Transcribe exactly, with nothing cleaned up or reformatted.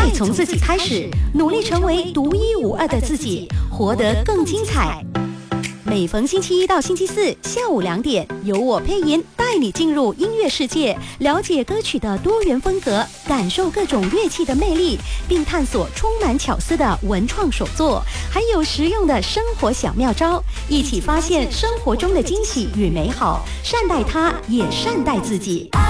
爱从自己开始，努力成为独一无二的自己，活得更精彩。每逢星期一到星期四下午两点，由我配音带你进入音乐世界，了解歌曲的多元风格，感受各种乐器的魅力，并探索充满巧思的文创手作，还有实用的生活小妙招，一起发现生活中的惊喜与美好，善待它，也善待自己。